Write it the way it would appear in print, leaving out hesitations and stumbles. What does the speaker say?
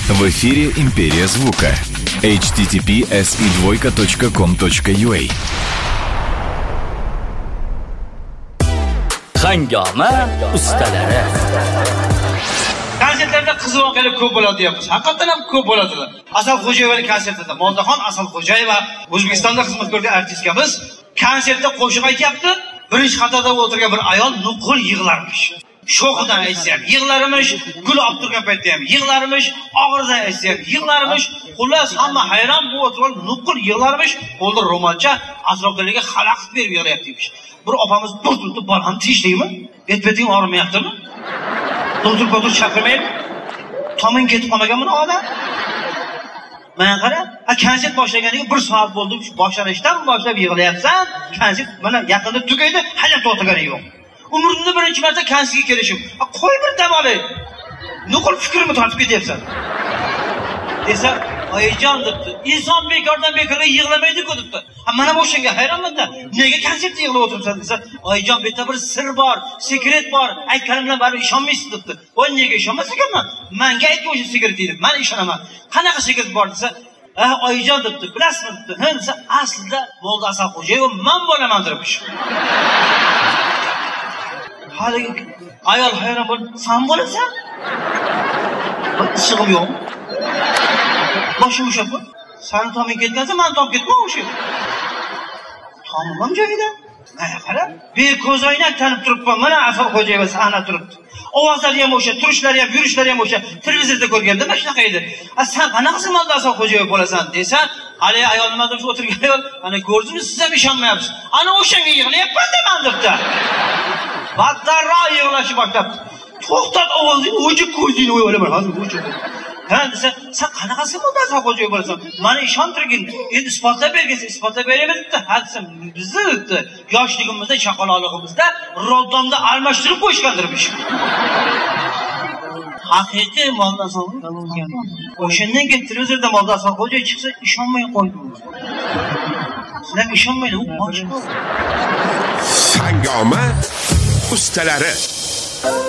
В эфире «Империя звука». https://com.ua. Hangoma ustalari. Konsertlarda qiz voqealar ko'p bo'ladi deyapmiz. Haqiqatan ham ko'p bo'ladilar. Asalxo'jayevaning konsertida Moldaxon Asalxo'jayeva O'zbekistonda xizmat ko'rgan artistkamiz konsertda qo'shiq aytyapti. Birinchi qatorda o'tirgan bir ayol nuqul yig'larmish. Sho'xidan aytsa ham yig'larmish, gul olib turgan paytda ham yig'larmish, og'ridan aytsa ham yig'larmish. Xullas hamma hayron bu o'tirib nuqul yig'larmish, qo'lda ro'molcha atrofdagilarga xalaqit berib yig'layaptimish. Bir opamiz turtib borgan tishdingmi? Bet-beting og'rimayaptimi? Doktor chaqirmaydi. Tomin ketib qolmaganmi odam? Mana qara, konsert boshlaganiga 1 soat bo'ldi. Boshlanishdan boshlab yig'layapsan. Konsert mana yaqinda tugaydi, hali to'xtagani yo'q. Umrimda birinchi marta konsertga kelishim. Qo'y bir dam olay. Nuqul fikrimni tortib ketyapsan. Desa, oyijon debdi. Inson bekordan bekorga yig'lamaydi-ku debdi. Mana bu o'shanga hayronman-da. Nega konsertda yig'lab o'tiribsan desa, oyijon bu yerda bir sir bor, sekret bor. Aytganim bilan baribir ishonmaysiz debdi. Voy nega ishonmas ekanman? Menga aytma o'sha sekret deydi. Men ishonaman. Qanaqa sekret bor desa, oyijon debdi. Bilasizmi debdi. Ha desa, aslida Molda Asalxo'jayeva men bo'laman debdi. Hali ayol hayron bo'lib, "Sen bo'lasan?" Ishig'im yo'q. Boshim ushab, "Seni toming ketgansa, men tom ketmam o'sha." Tomim joyida. Mana qara, beko'zoynak tanib turibman. Mana Asalxo'jayeva sahna turibdi. Ovozlari ham o'sha, turishlari ham, yurishlari ham o'sha. Televizorda ko'rganda mana shunaqa edi. Sen qanaqa Molda Asalxo'jayeva bo'lasan desa, hali ayol nima deb o'tirgan ayol, "Ana ko'rdingizmi, siz ham ishonmayapsiz. Ana o'shanga yig'layapman deman" debdi. Battarroq yig'lashib boshlabdi. To'xtat ovozingni, o'chib ko'zingni o'ylayman, hozir o'chib. Ha desa, "Sen qanaqasi Molda Asalxo'jayeva bo'lasan? Meni ishontirgin. Endi isbotlab bergin, isbotlab beraman" debdi. Ha desam, "Bizni debdi, yoshligimizda, chaqaloqligimizda roddomda almashtirib qo'yishgandirmish." Haqiqiy Molda Asalxo'jayeva. O'shandan keyin televizorda Molda Asalxo'jayeva chiqsa, ishonmay qo'ydim. Sizlar ishonmaydi, u boshqa. Hangoma ustalari.